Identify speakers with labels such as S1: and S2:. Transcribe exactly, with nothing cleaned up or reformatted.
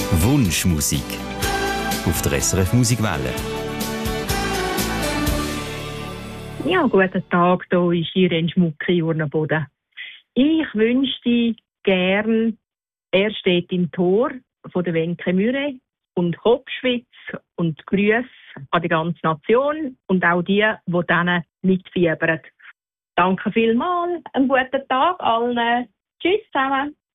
S1: Wunschmusik auf der S R F Musikwelle.
S2: Ja, guten Tag, hier ist Irene Schmucki, Urnenboden. Ich wünschte gern, er steht im Tor von der Wenke Müre und Kopfschwitz und Grüße an die ganze Nation und auch die, die denen mitfiebern. Danke vielmals, einen guten Tag allen. Tschüss zusammen.